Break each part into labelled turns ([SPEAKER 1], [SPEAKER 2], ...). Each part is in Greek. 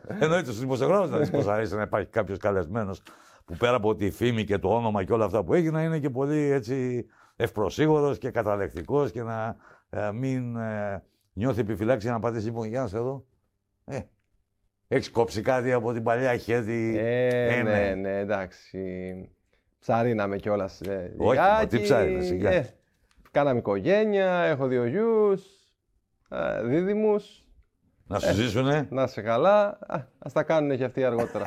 [SPEAKER 1] Εννοείται στους δημοσιογράφους να δεις πως αρέσει να υπάρχει κάποιος καλεσμένος που πέρα από τη φήμη και το όνομα και όλα αυτά που έχει να είναι και πολύ έτσι ευπροσίγωρος και καταλεκτικός και να μην νιώθει επιφυλάξει για να πατήσει. Λοιπόν, για να σε δω. Έχεις κόψει κάτι από την παλιά χέτη.
[SPEAKER 2] Ναι, εντάξει. Ψαρίναμε κιόλας.
[SPEAKER 1] Όχι, τι ψάρινε, σιγά.
[SPEAKER 2] Κάναμε οικογένεια, έχω 2 γιους, δίδυμους.
[SPEAKER 1] Να σου ζήσουνε.
[SPEAKER 2] Να είσαι καλά. Ας τα κάνουν και αυτοί αργότερα.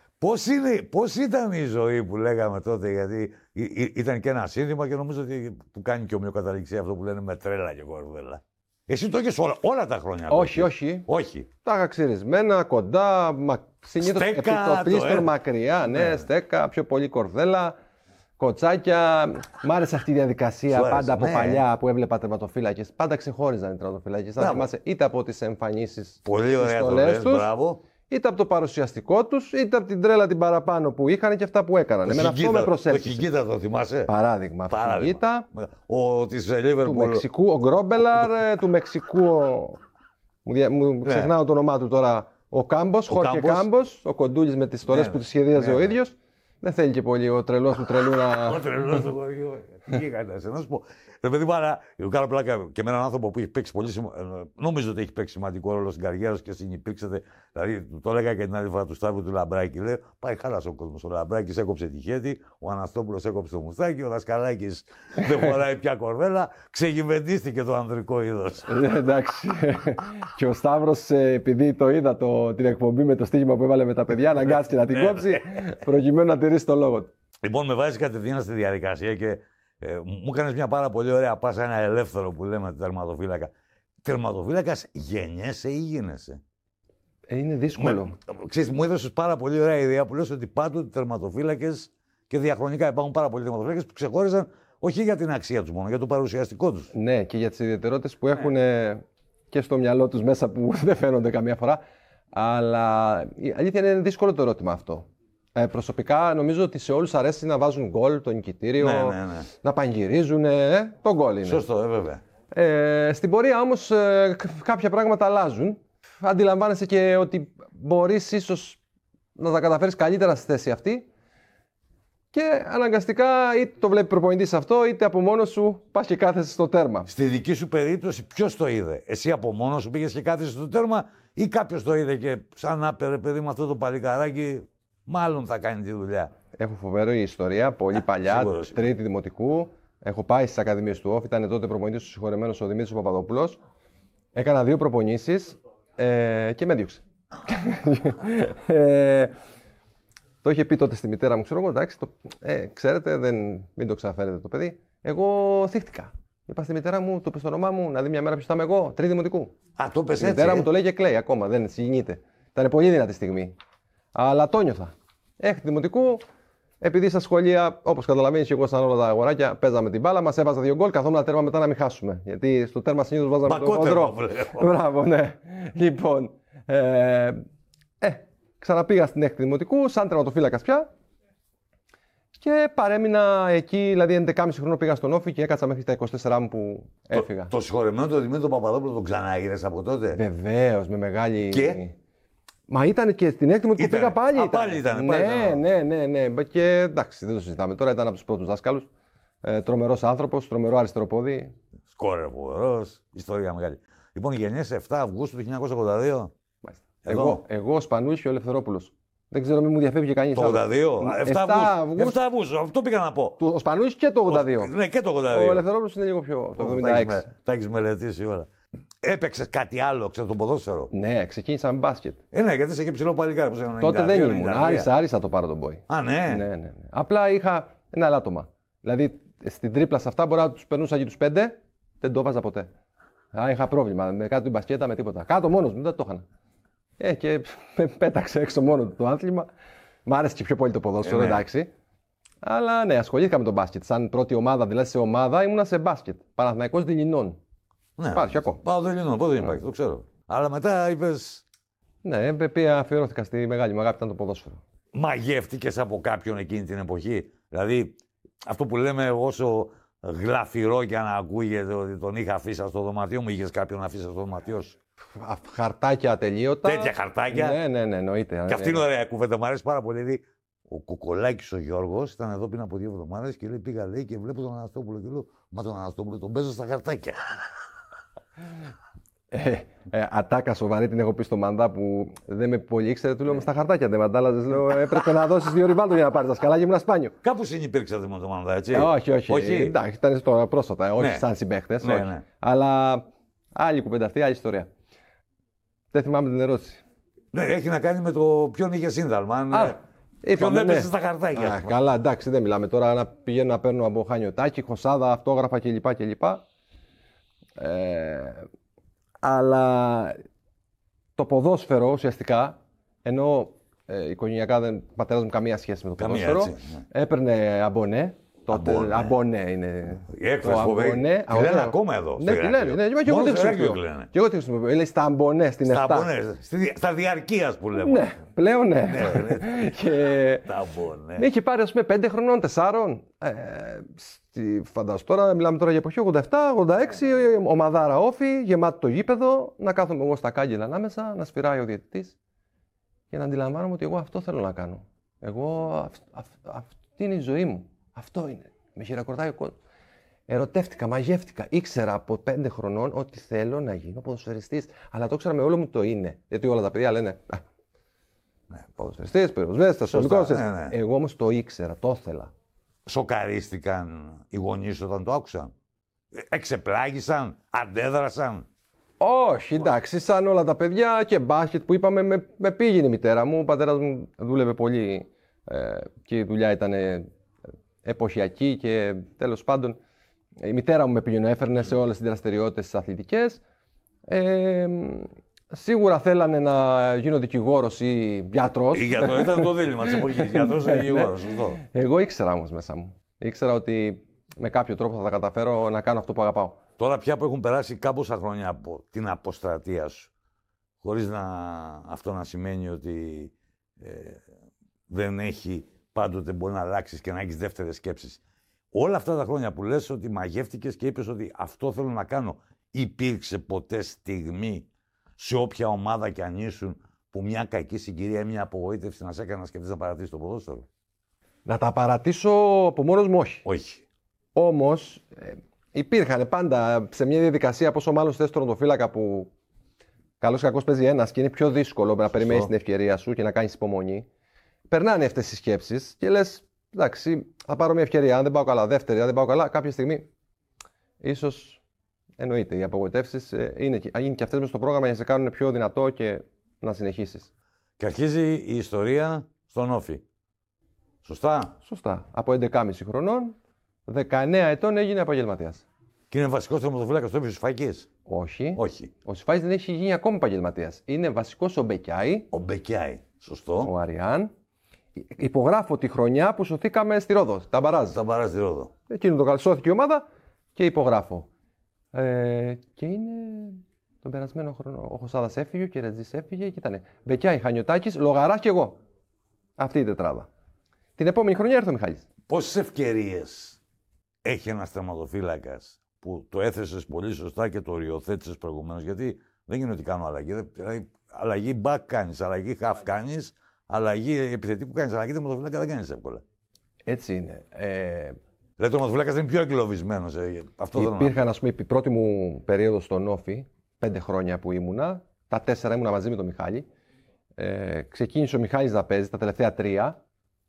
[SPEAKER 1] Πώς ήταν η ζωή που λέγαμε τότε, γιατί ήταν και ένα σύνθημα και νομίζω ότι που κάνει και ομοιοκαταληξία αυτό που λένε με τρέλα και κορδέλα. Εσύ το έχεις όλα τα χρόνια.
[SPEAKER 2] Όχι. Τα είχα ξυρισμένα, κοντά, συνήθως επιτοπλίστων μακριά. Ναι, στέκα, πιο πολύ κορδέλα, κοτσάκια. Μ' άρεσε αυτή η διαδικασία πάντα από παλιά που έβλεπα τερματοφύλακες. Πάντα ξεχώριζαν οι τερματοφύλακες. Θα θυμάσαι είτε από τις εμφανίσεις στις στολές τους, είτε από το παρουσιαστικό τους, είτε από την τρέλα την παραπάνω που είχαν και αυτά που έκαναν. Εμένα αυτό με προσέλκυσε.
[SPEAKER 1] Το Χιγκίτα το θυμάσαι.
[SPEAKER 2] Παράδειγμα. Χιγκίτα.
[SPEAKER 1] Ο της Λίβερπουλ.
[SPEAKER 2] Του Μεξικού, ο Γκρόμπελαρ, του Μεξικού. Μου ξεχνάω το όνομά του τώρα. Ο Κάμπος, Χόρκε Κάμπος, ο κοντούλης με τις στολές που τις σχεδίαζε ο ίδιος. Δεν θέλει και πολύ ο τρελός του τρελού να.
[SPEAKER 1] Ο τρελός του τρελού. Να σου πω. Ρε παιδί μου, άρα, κάνω πλάκα και με έναν άνθρωπο που έχει παίξει πολύ νομίζω ότι έχει παίξει σημαντικό ρόλο στην καριέρα σου και συνυπήρξετε. Δηλαδή, το έλεγα και την άλλη φορά του Σταύρου του Λαμπράκη. Λέει, πάει χάλασε ο κόσμος. Ο Λαμπράκης έκοψε τη χέτη, ο Αναστόπουλος έκοψε το μουστάκι, ο Δασκαλάκης δεν φοράει πια κορδέλα. Ξεγυμβεντίστηκε το ανδρικό είδος.
[SPEAKER 2] Εντάξει. Και ο Σταύρος, επειδή το είδα την εκπομπή με το στοίχημα που έβαλε με τα παιδιά, αναγκάστηκε να την κόψει, προκειμένου να τηρήσει το λόγο του.
[SPEAKER 1] Λοιπόν, με βάζει κατευθείαν στη διαδικασία και. Μου έκανες μια πάρα πολύ ωραία πάσα, ένα ελεύθερο που λέμε τερματοφύλακα. Τερματοφύλακας γεννιέσαι ή γίνεσαι?
[SPEAKER 2] Είναι δύσκολο.
[SPEAKER 1] Ξέρεις, μου έδωσες πάρα πολύ ωραία ιδέα που λες ότι πάντοτε τερματοφύλακες και διαχρονικά υπάρχουν πάρα πολλοί τερματοφύλακες που ξεχώριζαν όχι για την αξία τους μόνο, για το παρουσιαστικό τους.
[SPEAKER 2] Ναι, και για τις ιδιαιτερότητες που έχουν και στο μυαλό τους μέσα που δεν φαίνονται καμία φορά. Αλλά η αλήθεια είναι δύσκολο το ερώτημα αυτό. Προσωπικά νομίζω ότι σε όλους αρέσει να βάζουν γκολ, το νικητήριο, να πανηγυρίζουν. Το γκολ είναι.
[SPEAKER 1] Σωστό, βέβαια.
[SPEAKER 2] Στην πορεία όμως κάποια πράγματα αλλάζουν. Αντιλαμβάνεσαι και ότι μπορείς ίσως να τα καταφέρεις καλύτερα στη θέση αυτή και αναγκαστικά είτε το βλέπει προπονητής αυτό, είτε από μόνος σου πας και κάθεσαι στο τέρμα.
[SPEAKER 1] Στη δική σου περίπτωση, ποιος το είδε? Εσύ από μόνος σου πήγες και κάθεσαι στο τέρμα ή κάποιος το είδε και σαν να παιδί με αυτό το παλικαράκι? Μάλλον θα κάνει τη δουλειά.
[SPEAKER 2] Έχω φοβερή ιστορία, πολύ παλιά, τρίτη δημοτικού. Έχω πάει στις ακαδημίες του ΟΦ, ήταν τότε προπονητής του συγχωρεμένος ο Δημήτρης Παπαδόπουλος. Έκανα 2 προπονήσεις και με έδιωξε. Το είχε πει τότε στη μητέρα μου, ξέρω εγώ, εντάξει, ξέρετε, μην το ξαναφέρετε το παιδί. Εγώ θύχτηκα. Είπα στη μητέρα μου, του είπε το όνομά μου, να δει μια μέρα ποιος θα είμαι εγώ, τρίτη δημοτικού.
[SPEAKER 1] Το πες έτσι.
[SPEAKER 2] Η μητέρα μου το λέει και κλαίει ακόμα, δεν συγκινείται. Ήταν πολύ δυνατή στιγμή. Αλλά το νιώθα. Έκτη δημοτικού, επειδή στα σχολεία, όπως καταλαβαίνεις και εγώ, σαν όλα τα αγοράκια, παίζαμε την μπάλα, μας έβαζα 2 γκολ, καθόμουν τέρμα μετά να μην χάσουμε. Γιατί στο τέρμα συνήθως βάζαμε τον κοντρό. Μπράβο, ναι. Λοιπόν, ξαναπήγα στην έκτη δημοτικού, σαν τερματοφύλακας πια. Και παρέμεινα εκεί, δηλαδή 11,5 χρόνο πήγα στον Όφη και έκατσα μέχρι τα 24 μου που έφυγα.
[SPEAKER 1] Το συγχωρεμένο τον Δημήτρη Παπαδόπουλο τον ξαναείδες από τότε?
[SPEAKER 2] Βεβαίως, με μεγάλη.
[SPEAKER 1] Και?
[SPEAKER 2] Μα ήταν και στην έκτη μου που πήγα πάλι.
[SPEAKER 1] Πάλι ήταν.
[SPEAKER 2] Ναι. Και εντάξει, δεν το συζητάμε τώρα. Ήταν από τους πρώτους δάσκαλους. Τρομερός άνθρωπος, τρομερό αριστεροπόδι.
[SPEAKER 1] Σκόρερ φοβερός, ιστορία μεγάλη. Λοιπόν, γεννιέσαι 7 Αυγούστου του 1982.
[SPEAKER 2] Εγώ, ο Σπανούλης και ο Ελευθερόπουλος. Δεν ξέρω, μην μου διαφεύγει κανείς.
[SPEAKER 1] Το 82. 7 Αυγούστου. Αυτό πήγα να πω.
[SPEAKER 2] Ο Σπανούλης και το 82.
[SPEAKER 1] Ναι, και το 82.
[SPEAKER 2] Ο Ελευθερόπουλος είναι λίγο πιο. Το 76.
[SPEAKER 1] Τα έχεις μελετήσει όλα. Έπαιξες κάτι άλλο, ξέρω, το ποδόσφαιρο?
[SPEAKER 2] Ναι, ξεκίνησα με μπάσκετ.
[SPEAKER 1] Ναι, γιατί είσαι και ψηλό παλικάρι.
[SPEAKER 2] Τότε δεν ήμουν. Άρισα το πάρω τον Μπόι.
[SPEAKER 1] Ναι.
[SPEAKER 2] Απλά είχα ένα ελάττωμα. Δηλαδή στην τρίπλα σε αυτά μπορεί να τους περνούσα και τους 5, δεν το βάζα ποτέ. Είχα πρόβλημα με κάτω την μπασκέτα, με τίποτα. Κάτω μόνος μου, δεν το είχα. Και με πέταξε έξω μόνο του το άθλημα. Μ' άρεσε και πιο πολύ το ποδόσφαιρο, εντάξει. Αλλά ναι, ασχολήθηκα με τον μπάσκετ. Σαν πρώτη ομάδα, δηλαδή σε ομάδα, ήμουνα σε μπάσκετ. Παναθηναϊκός Δειλινών.
[SPEAKER 1] Ναι,
[SPEAKER 2] υπάρχει ακόμα.
[SPEAKER 1] Πάω Δειλινών, πότε δεν υπάρχει, το ξέρω. Αλλά μετά είπες.
[SPEAKER 2] Ναι, αφιερώθηκα στη μεγάλη μου αγάπη, ήταν το ποδόσφαιρο.
[SPEAKER 1] Μαγεύτηκες από κάποιον εκείνη την εποχή? Δηλαδή, αυτό που λέμε όσο γλαφυρό και να ακούγεται ότι τον είχα αφήσει στο δωματιό μου, είχες κάποιον αφήσει στο δωματιό σου?
[SPEAKER 2] Χαρτάκια ατελείωτα.
[SPEAKER 1] Τέτοια χαρτάκια.
[SPEAKER 2] Ναι, εννοείται.
[SPEAKER 1] Και αυτή είναι ωραία κουβέντα. Μου αρέσει πάρα πολύ. Δηλαδή, ο Κοκολάκης ο Γιώργος ήταν εδώ πριν από 2 εβδομάδες και λέει: πήγα λέει και βλέπω τον Αναστόπουλο. Και λέω: μα τον Αναστόπουλο τον παίζω στα χαρτάκια.
[SPEAKER 2] Ατάκα σοβαρή την έχω πει στο Μαντά που δεν με πολύ ήξερε. Του λέω: στα χαρτάκια δεν μαντάλαζες. Λέω: έπρεπε να δώσεις 2 ριβάλτο για να πάρεις τα σκαλά και ήμουν σπάνιο.
[SPEAKER 1] Κάπου συνυπήρξατε με τον Μαντά, έτσι.
[SPEAKER 2] Όχι. Εντάξει, ήταν τώρα πρόσφατα, όχι σαν συμπαίχτες.
[SPEAKER 1] Ναι.
[SPEAKER 2] Αλλά άλλη κουβέντα αυτή, άλλη ιστορία. Δεν θυμάμαι την ερώτηση.
[SPEAKER 1] Ναι, έχει να κάνει με το ποιον είχε σύνδαλμα. Ποιον έπεσε στα χαρτάκια.
[SPEAKER 2] Καλά, εντάξει, δεν μιλάμε τώρα να πηγαίνω να παίρνω από χανιωτάκι, χωσάδα, αυτόγραφα κλπ. Αλλά το ποδόσφαιρο ουσιαστικά, ενώ οικογενειακά ο πατέρας μου καμία σχέση με το ποδόσφαιρο, έπαιρνε αμπονέ. Τότε αμπονέ είναι.
[SPEAKER 1] Η έκφραση που λένε ακόμα εδώ.
[SPEAKER 2] Ναι, λένε. Και εγώ τι χρησιμοποιώ. Λέει στα αμπονέ, στην Εφτά.
[SPEAKER 1] Στα διαρκείας που λέμε.
[SPEAKER 2] Ναι, πλέον ναι.
[SPEAKER 1] Τα αμπονέ.
[SPEAKER 2] Με είχε πάρει, ας πούμε, 5 χρονών, 4. Φαντάζομαι τώρα, μιλάμε τώρα για εποχή 87, 86, ομαδάρα όφη, γεμάτο το γήπεδο, να κάθομαι εγώ στα κάγκελα ανάμεσα, να σφυράει ο διαιτητής και να αντιλαμβάνομαι ότι εγώ αυτό θέλω να κάνω. Αυτή είναι η ζωή μου. Αυτό είναι. Με χειροκροτάει ο κόσμος. Ερωτεύτηκα, μαγεύτηκα. Ήξερα από 5 χρονών ότι θέλω να γίνω ποδοσφαιριστής. Αλλά το ήξερα με όλο μου το είναι. Γιατί όλα τα παιδιά λένε ποδοσφαιριστής, πυροσβέστας, αστυνομικός. Ναι. Εγώ όμως το ήξερα, το ήθελα.
[SPEAKER 1] Σοκαρίστηκαν οι γονείς όταν το άκουσαν. Εξεπλάγησαν, αντέδρασαν.
[SPEAKER 2] Όχι, εντάξει, σαν όλα τα παιδιά και μπάσκετ που είπαμε με πήγαινε η μητέρα μου. Ο πατέρας μου δούλευε πολύ και η δουλειά ήταν εποχιακή και τέλος πάντων η μητέρα μου με πήγαινε, έφερνε σε όλες τις δραστηριότητες τις αθλητικές. Σίγουρα θέλανε να γίνω δικηγόρος ή γιατρός.
[SPEAKER 1] Γιατρός ήταν το δίλημμα της εποχής, γιατρός ή δικηγόρος, σωστό.
[SPEAKER 2] Εγώ ήξερα όμως μέσα μου. Ήξερα ότι με κάποιο τρόπο θα τα καταφέρω να κάνω αυτό που αγαπάω.
[SPEAKER 1] Τώρα πια που έχουν περάσει κάμποσα χρόνια από την αποστρατεία σου, χωρίς αυτό να σημαίνει ότι δεν έχει πάντοτε μπορεί να αλλάξεις και να έχεις δεύτερες σκέψεις. Όλα αυτά τα χρόνια που λες ότι μαγεύτηκες και είπες ότι αυτό θέλω να κάνω, υπήρξε ποτέ στιγμή σε όποια ομάδα κι αν ήσουν που μια κακή συγκυρία ή μια απογοήτευση να σε έκανε να σκεφτείς να παρατήσεις το ποδόσφαιρο? Να
[SPEAKER 2] τα παρατήσω από μόνος μου, όχι.
[SPEAKER 1] Όχι.
[SPEAKER 2] Όμως υπήρχαν πάντα σε μια διαδικασία, πόσο μάλλον θες τερματοφύλακα που καλώς ή κακώς παίζει ένας και είναι πιο δύσκολο να περιμένεις την ευκαιρία σου και να κάνεις υπομονή. Περνάνε αυτές οι σκέψεις και λες, εντάξει, θα πάρω μια ευκαιρία. Αν δεν πάω καλά, δεύτερη, αν δεν πάω καλά, κάποια στιγμή ίσως εννοείται. Οι απογοητεύσεις είναι και αυτές μέσα στο πρόγραμμα για να σε κάνουν πιο δυνατό και να συνεχίσεις.
[SPEAKER 1] Και αρχίζει η ιστορία στον Όφη. Σωστά.
[SPEAKER 2] Σωστά. Από 11,5 χρονών, 19 ετών έγινε επαγγελματίας.
[SPEAKER 1] Και είναι βασικός τερματοφύλακας του Όφη ο Σιφάκης?
[SPEAKER 2] Όχι.
[SPEAKER 1] Όχι.
[SPEAKER 2] Ο Σιφάκης δεν έχει γίνει ακόμη επαγγελματίας. Είναι βασικός ο Μπεκιάη.
[SPEAKER 1] Ο Μπεκιάη. Σωστό.
[SPEAKER 2] Ο Αριάν. Υπογράφω τη χρονιά που σωθήκαμε στη Ρόδο. Τα μπαράζ στη
[SPEAKER 1] Ρόδο.
[SPEAKER 2] Εκείνο το καλσώθηκε η ομάδα και υπογράφω. Και είναι τον περασμένο χρόνο. Ο Χωσάδας έφυγε, ο Κερετζής έφυγε και ήταν Μπεκιάη, Χανιωτάκης, Λογαράς και εγώ. Αυτή η τετράδα. Την επόμενη χρονιά έρθει ο Μιχάλης.
[SPEAKER 1] Πόσες ευκαιρίες έχει ένας τερματοφύλακας που το έθεσες πολύ σωστά και το οριοθέτησες προηγουμένως? Γιατί δεν είναι ότι κάνω αλλαγή. Δηλαδή, αλλαγή back κάνεις, αλλαγή half κάνεις, αλλαγή επιθετικού κάνεις, αλλαγή τερματοφύλακα δεν κάνεις εύκολα.
[SPEAKER 2] Έτσι είναι.
[SPEAKER 1] Δηλαδή, ο τερματοφύλακας είναι πιο εγκλωβισμένος.
[SPEAKER 2] Υπήρχαν, ας πούμε, η πρώτη μου περίοδο στον Όφη, 5 χρόνια που ήμουνα, τα 4 ήμουνα μαζί με τον Μιχάλη. Ξεκίνησε ο Μιχάλης να παίζει τα τελευταία 3.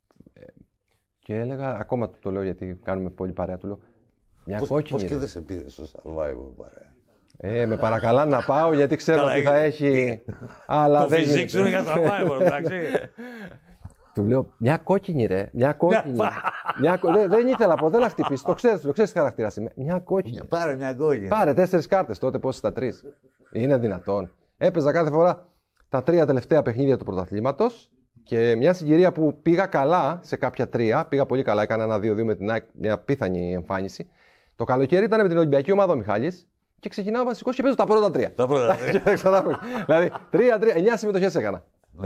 [SPEAKER 2] Και έλεγα, ακόμα το λέω γιατί κάνουμε πολύ παρέα, του λέω, μια κόκκινη.
[SPEAKER 1] Πώς και δεν σε πήρε στο Survivor παρέα?
[SPEAKER 2] Με παρακαλά να πάω γιατί ξέρω ότι θα έχει.
[SPEAKER 1] Αλλά το φυσίξ σου είναι για Survivor, εντάξει.
[SPEAKER 2] Του λέω, μια κόκκινη ρε, μια κόκκινη. Δεν ήθελα ποτέ να χτυπήσει, το ξέρεις τι χαρακτήρα είμαι. Μια κόκκινη.
[SPEAKER 1] Πάρε μια κόκκινη.
[SPEAKER 2] Πάρε 4 κάρτες, τότε πόσες τα 3. Είναι δυνατόν? Έπαιζα κάθε φορά τα 3 τελευταία παιχνίδια του πρωταθλήματος. Και μια συγκυρία που πήγα καλά σε κάποια 3, πήγα πολύ καλά, έκανα ένα 2-2 με την ΑΕΚ, μια απίθανη εμφάνιση. Το καλοκαίρι ήταν με την Ολυμπιακή ομάδα ο Μιχάλης και ξεκινάω βασικός και παίζω τα πρώτα 3.
[SPEAKER 1] Τα πρώτα 3.
[SPEAKER 2] Δηλαδή 3-3, 9 συμμετοχές έκανα.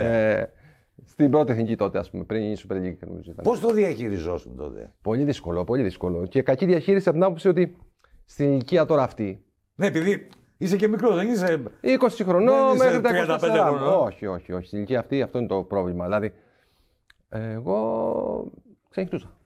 [SPEAKER 2] Στην πρώτη εθνική τότε, ας πούμε, πριν η Super League.
[SPEAKER 1] Πώς το διαχειριζόσουν τότε?
[SPEAKER 2] Πολύ δύσκολο, πολύ δύσκολο. Και κακή διαχείριση από την άποψη ότι στην ηλικία τώρα αυτή.
[SPEAKER 1] Ναι, επειδή Είσαι και μικρό, δεν είσαι.
[SPEAKER 2] 20 χρονών μέχρι τα
[SPEAKER 1] 35
[SPEAKER 2] 24.
[SPEAKER 1] χρονών.
[SPEAKER 2] Όχι. Στην ηλικία αυτή αυτό είναι το πρόβλημα. Δηλαδή, εγώ ξενυχτούσα.